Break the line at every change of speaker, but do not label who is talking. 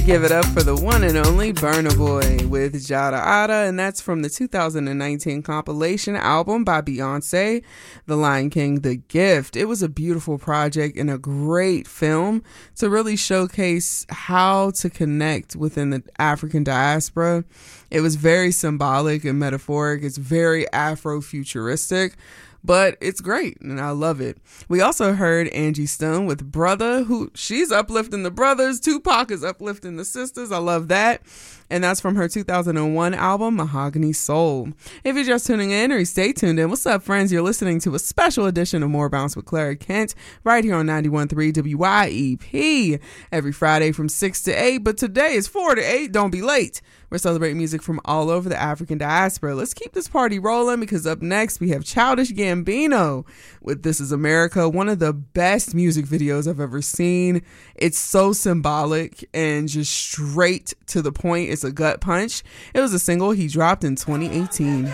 Give it up for the one and only Burna Boy with Jada Ada, and that's from the 2019 compilation album by Beyonce, The Lion King, The Gift. It was a beautiful project and a great film to really showcase how to connect within the African diaspora. It was very symbolic and metaphoric. It's very Afro-futuristic. But it's great, and I love it. We also heard Angie Stone with Brother, who she's uplifting the brothers. Tupac is uplifting the sisters. I love that. And that's from her 2001 album, Mahogany Soul. If you're just tuning in, or stay tuned in, what's up, friends? You're listening to a special edition of More Bounce with Clara Kent right here on 91.3 WYEP every Friday from 6 to 8. But today is 4 to 8. Don't be late. We're celebrating music from all over the African diaspora. Let's keep this party rolling, because up next we have Childish Gambino with This Is America, one of the best music videos I've ever seen. It's so symbolic and just straight to the point. It's a gut punch. It was a single he dropped in 2018.